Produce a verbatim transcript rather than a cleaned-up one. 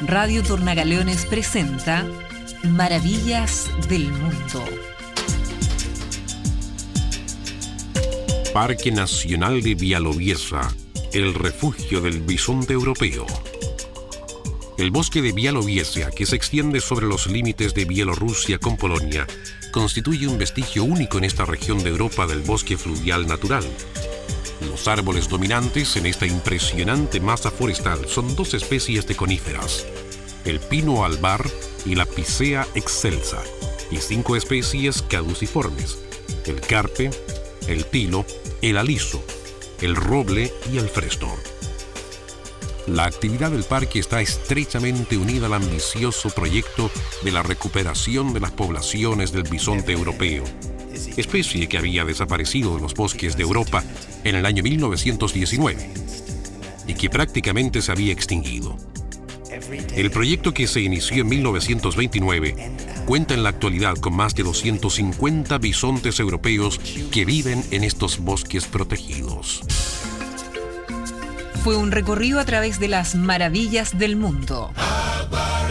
Radio Tornagaleones presenta Maravillas del Mundo. Parque Nacional de Bialowieza, el refugio del bisonte europeo. El bosque de Bialowieza, que se extiende sobre los límites de Bielorrusia con Polonia, constituye un vestigio único en esta región de Europa del bosque fluvial natural. Los árboles dominantes en esta impresionante masa forestal son dos especies de coníferas, el pino albar y la picea excelsa, y cinco especies caduciformes, el carpe, el tilo, el aliso, el roble y el fresno. La actividad del parque está estrechamente unida al ambicioso proyecto de la recuperación de las poblaciones del bisonte europeo, especie que había desaparecido de los bosques de Europa en el año mil novecientos diecinueve y que prácticamente se había extinguido. El proyecto, que se inició en mil novecientos veintinueve, cuenta en la actualidad con más de doscientos cincuenta bisontes europeos que viven en estos bosques protegidos. Fue un recorrido a través de las maravillas del mundo.